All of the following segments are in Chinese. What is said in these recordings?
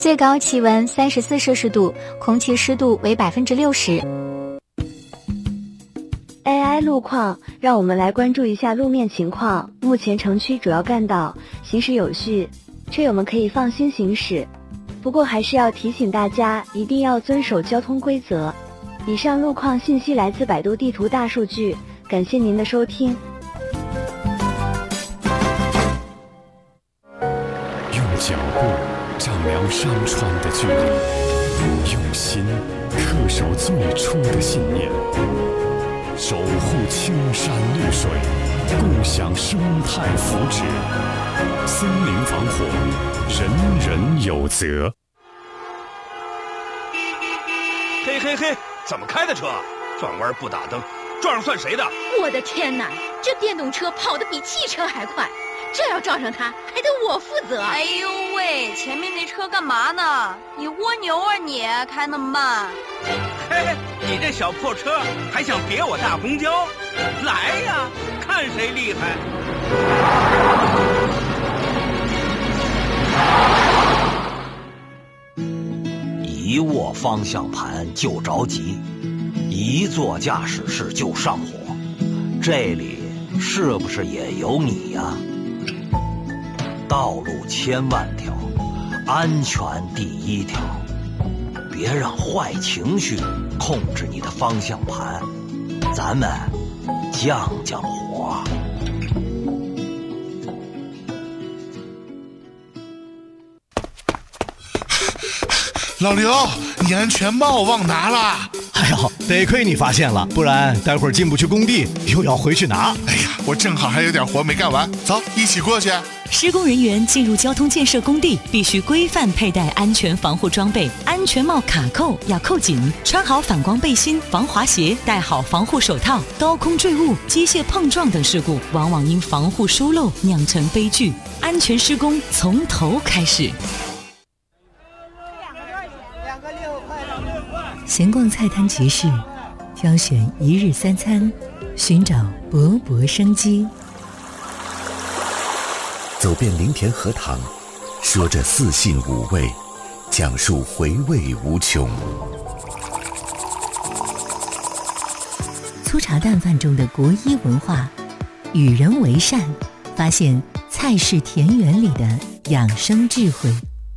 最高气温34摄氏度，空气湿度为60%。 AI 路况，让我们来关注一下路面情况。目前城区主要干道行驶有序，车友们可以放心行驶。不过还是要提醒大家，一定要遵守交通规则。以上路况信息来自百度地图大数据，感谢您的收听。 用脚步丈量山川的距离，用心恪守最初的信念，守护青山绿水，共享生态福祉。森林防火，人人有责。 嘿嘿嘿，怎么开的车？转弯不打灯，撞上算谁的？ 我的天哪，这电动车跑得比汽车还快，这要撞上它，还得我负责。 哎呦喂，前面那车干嘛呢？你蜗牛啊你，开那么慢。 嘿嘿，你这小破车还想别我大公交？来呀，看谁厉害！ 一握方向盘就着急，一做驾驶室就上火，这里是不是也有你呀？道路千万条，安全第一条，别让坏情绪控制你的方向盘，咱们降降火。 老刘，你安全帽忘拿了。 哎呦，得亏你发现了，不然待会儿进不去工地，又要回去拿。 哎呀，我正好还有点活没干完，走，一起过去。 施工人员进入交通建设工地，必须规范佩戴安全防护装备，安全帽卡扣要扣紧，穿好反光背心、防滑鞋，戴好防护手套。高空坠物、机械碰撞等事故，往往因防护疏漏酿成悲剧。安全施工从头开始。闲逛菜摊集市，挑选一日三餐，寻找勃勃生机。 走遍林田荷塘，说着四性五味，讲述回味无穷。 粗茶淡饭中的国医文化，与人为善，发现菜市田园里的养生智慧。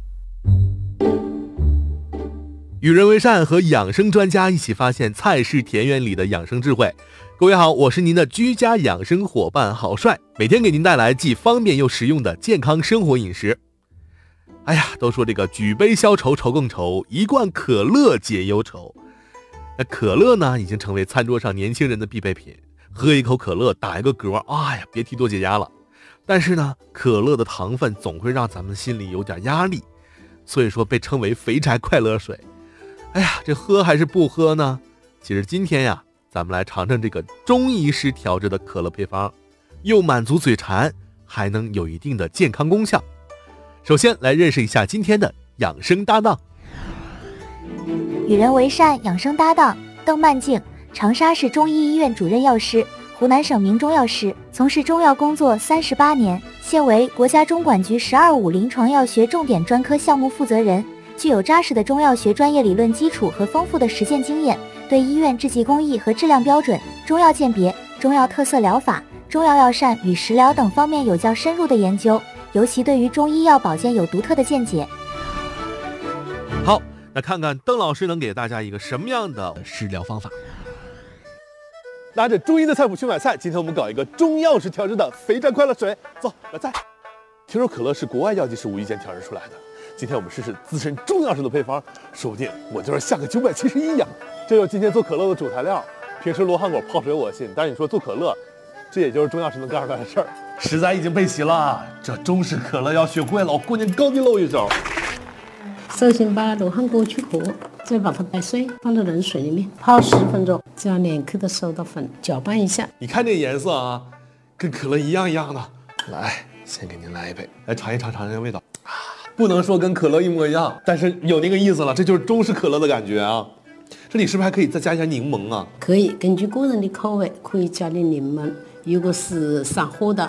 与人为善和养生专家一起发现菜市田园里的养生智慧。各位好，我是您的居家养生伙伴郝帅，每天给您带来既方便又实用的健康生活饮食。哎呀，都说这个举杯消愁愁更愁，一罐可乐解忧愁。那可乐呢，已经成为餐桌上年轻人的必备品，喝一口可乐打一个嗝，哎呀，别提多解压了。但是呢，可乐的糖分总会让咱们心里有点压力，所以说被称为肥宅快乐水。哎呀，这喝还是不喝呢？其实今天呀，咱们来尝尝这个中医师调制的可乐配方，又满足嘴馋，还能有一定的健康功效。首先来认识一下今天的养生搭档。 与人为善养生搭档邓曼静，长沙市中医医院主任药师，湖南省名中药师，从事中药工作38年，现为国家中管局“12/5”临床药学重点专科项目负责人，具有扎实的中药学专业理论基础和丰富的实践经验，对医院制剂工艺和质量标准、中药鉴别、中药特色疗法、中药药膳与食疗等方面有较深入的研究，尤其对于中医药保健有独特的见解。 好，那看看邓老师能给大家一个什么样的食疗方法。 拿着中医的菜谱去买菜，今天我们搞一个中药师调制的肥宅快乐水，走，来菜。听说可乐是国外药剂师无意间调制出来的，今天我们试试资深中药师的配方，说不定我就是下个971呀。这有今天做可乐的主材料，平时罗汉果泡水我信，但是你说做可乐，这也就是中药师能干出来的事儿。 食材已经备齐了，这中式可乐要学会了，我过年高低露一手。 首先把罗汉果去壳，再把它掰碎，放到冷水里面泡10分钟，这样连克的收到粉，搅拌一下。 你看这颜色啊，跟可乐一样的。来，先给您来一杯，来尝一尝这个味道。不能说跟可乐一模一样，但是有那个意思了，这就是中式可乐的感觉啊。这里是不是还可以再加一下柠檬啊？ 可以，根据个人的口味可以加点柠檬。如果是上火的，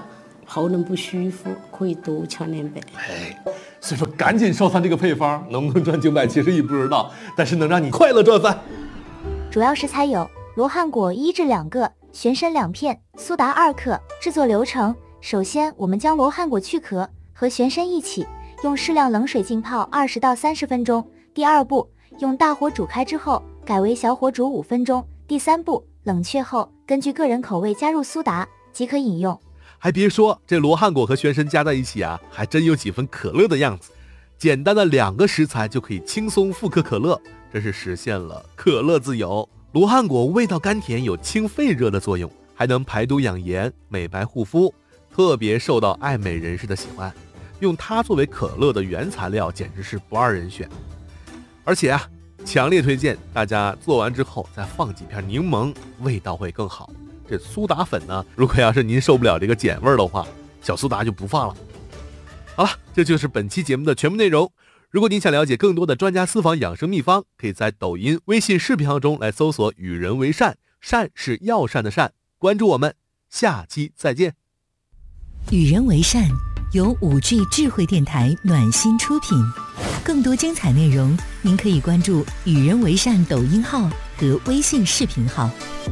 喉咙不舒服可以多吃2杯。 所以说赶紧烧餐这个配方，能不能赚970亿不知道，但是能让你快乐赚饭。 主要食材有罗汉果1至2个，玄参2片，苏打2克。制作流程：首先，我们将罗汉果去壳，和玄参一起用适量冷水浸泡20到30分钟。第二步，用大火煮开之后，改为小火煮5分钟。第三步，冷却后，根据个人口味加入苏打即可饮用。 还别说，这罗汉果和玄参加在一起啊，还真有几分可乐的样子。简单的2个食材就可以轻松复刻可乐，真是实现了可乐自由。罗汉果味道甘甜，有清肺热的作用，还能排毒养颜、美白护肤，特别受到爱美人士的喜欢。用它作为可乐的原材料，简直是不二人选。而且啊，强烈推荐大家做完之后再放几片柠檬，味道会更好。这苏打粉呢，如果要是您受不了这个碱味的话，小苏打就不放了。好了，这就是本期节目的全部内容。如果您想了解更多的专家私房养生秘方，可以在抖音、微信视频号中来搜索与人为善，善是药膳的善，关注我们，下期再见。 与人为善由5G 智慧电台暖心出品，更多精彩内容您可以关注与人为善抖音号和微信视频号。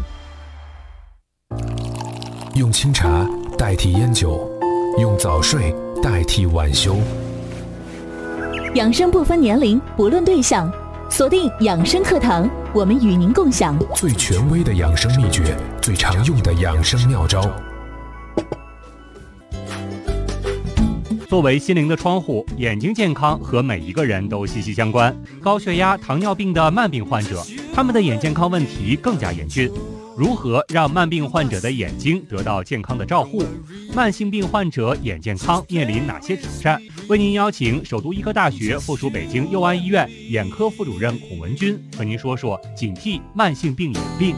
用清茶代替烟酒，用早睡代替晚休。 养生不分年龄，不论对象，锁定养生课堂，我们与您共享最权威的养生秘诀，最常用的养生妙招。 作为心灵的窗户，眼睛健康和每一个人都息息相关。高血压、糖尿病的慢病患者，他们的眼健康问题更加严峻。如何让慢病患者的眼睛得到健康的照护？慢性病患者眼健康面临哪些挑战？为您邀请首都医科大学附属北京佑安医院眼科副主任孔文军和您说说警惕慢性病眼病。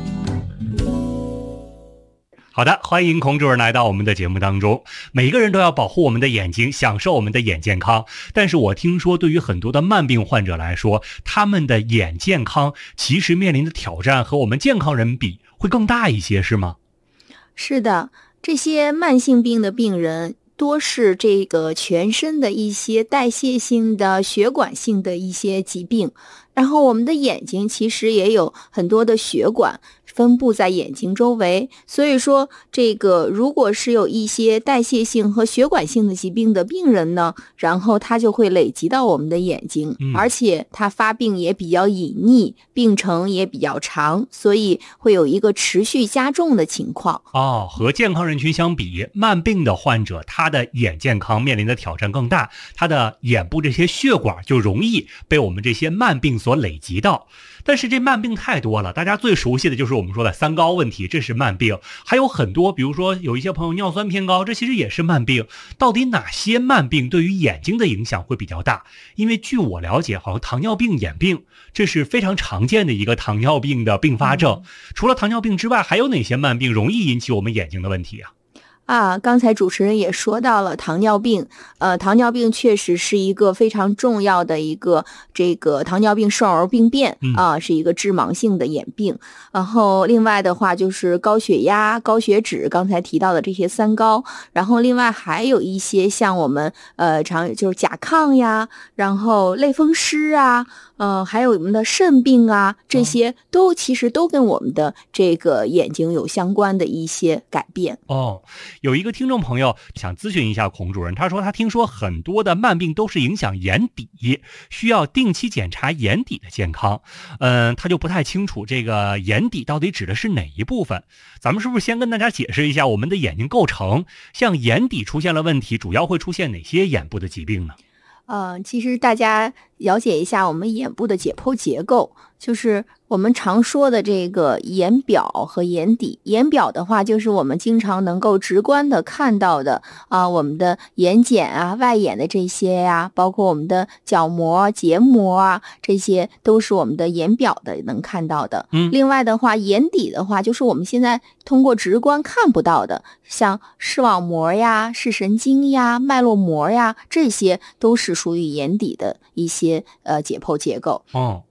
好的，欢迎孔主任来到我们的节目当中。每个人都要保护我们的眼睛，享受我们的眼健康。但是我听说对于很多的慢病患者来说，他们的眼健康其实面临的挑战和我们健康人比会更大一些，是吗？ 是的，这些慢性病的病人多是这个全身的一些代谢性的、血管性的一些疾病。然后我们的眼睛其实也有很多的血管分布在眼睛周围，所以说这个如果是有一些代谢性和血管性的疾病的病人呢，然后他就会累积到我们的眼睛，而且他发病也比较隐匿，病程也比较长，所以会有一个持续加重的情况。 和健康人群相比，慢病的患者他的眼健康面临的挑战更大，他的眼部这些血管就容易被我们这些慢病所累积到。但是这慢病太多了，大家最熟悉的就是我们说的三高问题，这是慢病。还有很多，比如说有一些朋友尿酸偏高，这其实也是慢病。到底哪些慢病对于眼睛的影响会比较大？因为据我了解，好像糖尿病眼病这是非常常见的一个糖尿病的并发症。除了糖尿病之外，还有哪些慢病容易引起我们眼睛的问题啊？ 刚才主持人也说到了糖尿病，糖尿病确实是一个非常重要的一个这个糖尿病少儿病变是一个致盲性的眼病。然后另外的话就是高血压、高血脂，刚才提到的这些三高。然后另外还有一些像我们就是甲亢呀，然后类风湿啊，还有我们的肾病啊，这些其实都跟我们的这个眼睛有相关的一些改变。 有一个听众朋友想咨询一下孔主任，他说他听说很多的慢病都是影响眼底，需要定期检查眼底的健康。他就不太清楚这个眼底到底指的是哪一部分。咱们是不是先跟大家解释一下我们的眼睛构成，像眼底出现了问题，主要会出现哪些眼部的疾病呢？ 其实大家了解一下我们眼部的解剖结构，就是我们常说的这个眼表和眼底。眼表的话就是我们经常能够直观的看到的我们的眼睑啊、外眼的这些呀，包括我们的角膜、结膜啊，这些都是我们的眼表的能看到的。另外的话，眼底的话就是我们现在通过直观看不到的，像视网膜呀、视神经呀、脉络膜呀，这些都是属于眼底的一些解剖结构。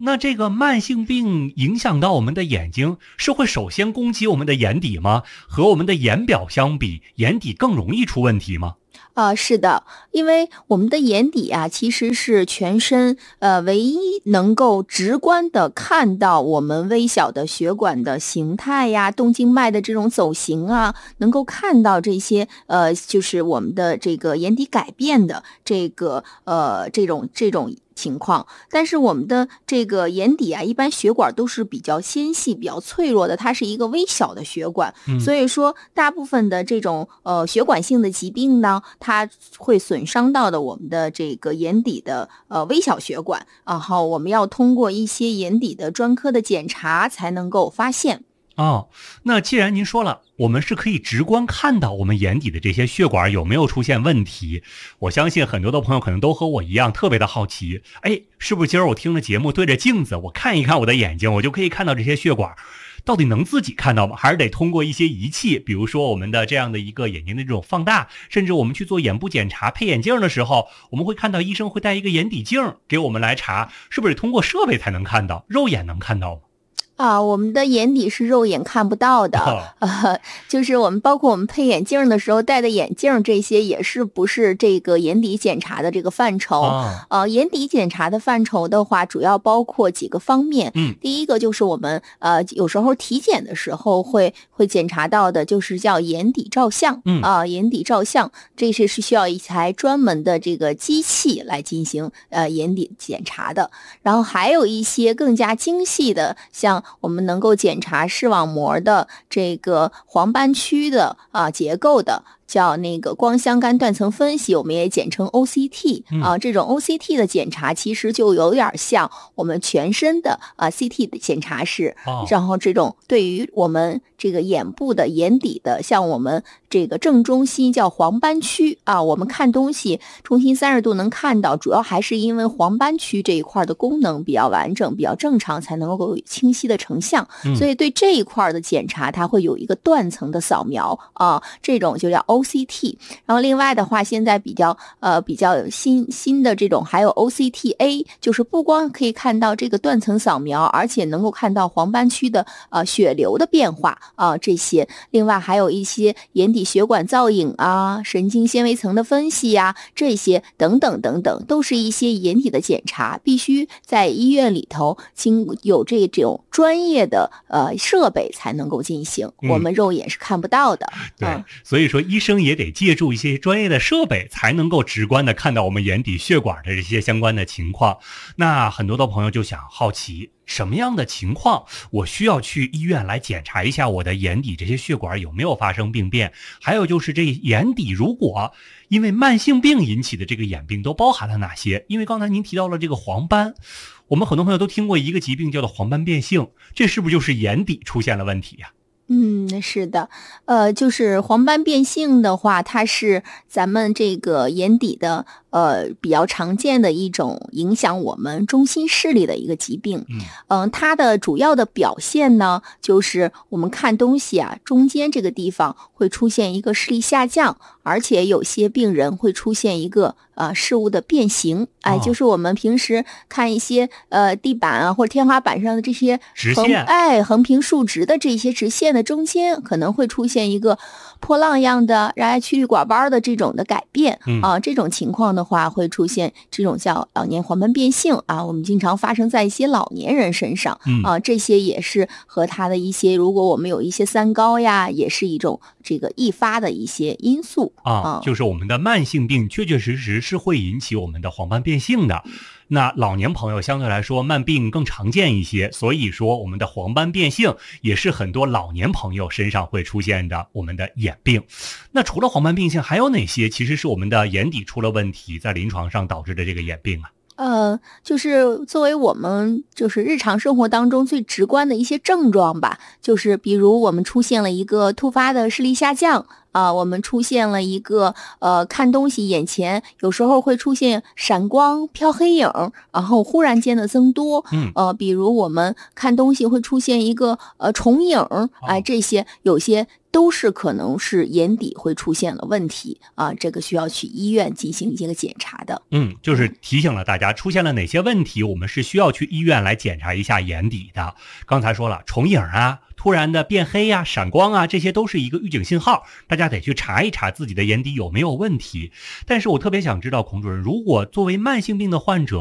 那这个慢性病影响到我们的眼睛，是会首先攻击我们的眼底吗？和我们的眼表相比，眼底更容易出问题吗？ 是的，因为我们的眼底啊，其实是全身唯一能够直观的看到我们微小的血管的形态呀、动静脉的这种走形啊，能够看到这些就是我们的这个眼底改变的这个这种情况。但是我们的这个眼底啊，一般血管都是比较纤细、比较脆弱的，它是一个微小的血管，所以说大部分的这种血管性的疾病呢，它会损伤到的我们的这个眼底的微小血管，然后我们要通过一些眼底的专科的检查才能够发现。 那既然您说了，我们是可以直观看到我们眼底的这些血管有没有出现问题，我相信很多的朋友可能都和我一样特别的好奇，是不是今儿我听了节目对着镜子我看一看我的眼睛，我就可以看到这些血管到底能自己看到吗？还是得通过一些仪器，比如说我们的这样的一个眼睛的这种放大，甚至我们去做眼部检查配眼镜的时候，我们会看到医生会带一个眼底镜给我们来查，是不是通过设备才能看到，肉眼能看到吗？ 我们的眼底是肉眼看不到的，就是包括我们配眼镜的时候戴的眼镜，这些也是不是这个眼底检查的这个范畴。眼底检查的范畴的话，主要包括几个方面。第一个就是我们有时候体检的时候会检查到的，就是叫眼底照相。眼底照相这是需要一台专门的这个机器来进行眼底检查的。然后还有一些更加精细的，像我们能够检查视网膜的这个黄斑区的结构的，叫那个光相干断层分析，我们也简称 OCT。这种 OCT 的检查其实就有点像我们全身的CT 的检查室。然后这种对于我们这个眼部的眼底的，像我们这个正中心叫黄斑区我们看东西中心30度能看到，主要还是因为黄斑区这一块的功能比较完整、比较正常，才能够有清晰的成像。所以对这一块的检查，它会有一个断层的扫描这种就叫 OCT。然后另外的话，现在比较新的这种还有 OCTA， 就是不光可以看到这个断层扫描，而且能够看到黄斑区的血流的变化这些。另外还有一些眼底血管造影神经纤维层的分析这些等等等等，都是一些眼底的检查，必须在医院里头有这种专业的设备才能够进行，我们肉眼是看不到的。 对，所以说医生也得借助一些专业的设备，才能够直观的看到我们眼底血管的这些相关的情况。那很多的朋友就想好奇，什么样的情况我需要去医院来检查一下我的眼底这些血管有没有发生病变？还有就是这眼底如果因为慢性病引起的这个眼病都包含了哪些？因为刚才您提到了这个黄斑，我们很多朋友都听过一个疾病叫做黄斑变性，这是不是就是眼底出现了问题呀？ 是的，就是黄斑变性的话，它是咱们这个眼底的比较常见的一种影响我们中心视力的一个疾病。它的主要的表现呢，就是我们看东西中间这个地方会出现一个视力下降，而且有些病人会出现一个事物的变形。就是我们平时看一些地板或者天花板上的这些直线， 横平竖直的这些直线的中间可能会出现一个波浪样的曲率拐弯的这种的改变。这种情况的话会出现这种叫老年黄斑变性我们经常发生在一些老年人身上。这些也是和他的一些，如果我们有一些三高也是一种这个易发的一些因素就是我们的慢性病确确实实是会引起我们的黄斑变性的。那老年朋友相对来说慢病更常见一些，所以说我们的黄斑变性也是很多老年朋友身上会出现的我们的眼病。那除了黄斑变性，还有哪些其实是我们的眼底出了问题，在临床上导致的这个眼病就是作为我们就是日常生活当中最直观的一些症状吧，就是比如我们出现了一个突发的视力下降我们出现了一个看东西眼前有时候会出现闪光、飘黑影，然后忽然间的增多。比如我们看东西会出现一个重影，这些有些都是可能是眼底会出现了问题啊，这个需要去医院进行一个检查的。 就是提醒了大家出现了哪些问题，我们是需要去医院来检查一下眼底的。刚才说了，重影啊，突然的变黑啊，闪光啊，这些都是一个预警信号，大家得去查一查自己的眼底有没有问题。但是我特别想知道，孔主任，如果作为慢性病的患者，